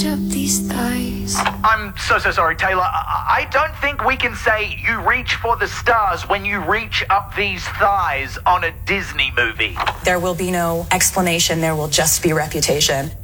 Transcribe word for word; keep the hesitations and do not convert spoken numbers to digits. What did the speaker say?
reach up these thighs. I'm so, so sorry, Taylor. I, I don't think we can say you reach for the stars when you reach up these thighs on a Disney movie. There will be no explanation. There will just be reputation.